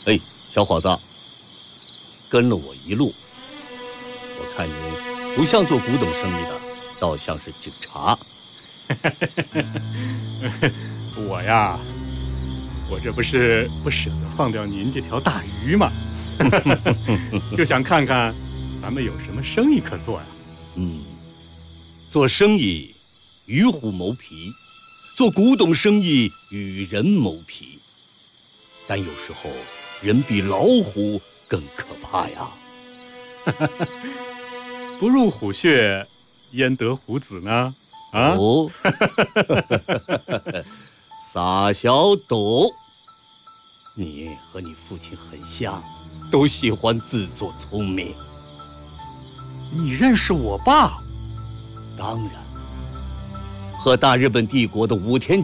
哎，小伙子，跟了我一路，我看你不像做古董生意的，倒像是警察。 我呀，我这不是不舍得放掉您这条大鱼吗？就想看看咱们有什么生意可做呀。 做生意与虎谋皮，做古董生意与人谋皮，但有时候人比老虎更可怕呀。 不入虎穴，焉得虎子呢？啊？ 哦，傻小斗，你和你父亲很像，都喜欢自作聪明。 你认识我爸？ 当然，和大日本帝国的武田